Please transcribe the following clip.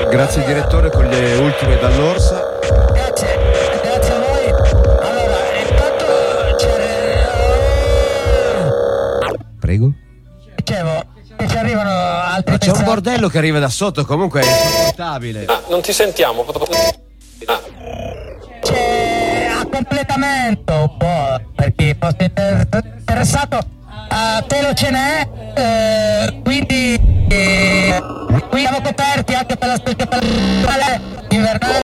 Grazie direttore, con le ultime dall'Orsa. Grazie a voi. Allora, intanto Prego. dicevo che ci arrivano altri Ma c'è un messaggi. bordello che arriva da sotto, comunque è insopportabile. Non ti sentiamo. C'è a completamento un po', per chi fosse interessato, a telo ce n'è, quindi siamo coperti anche per la invernale.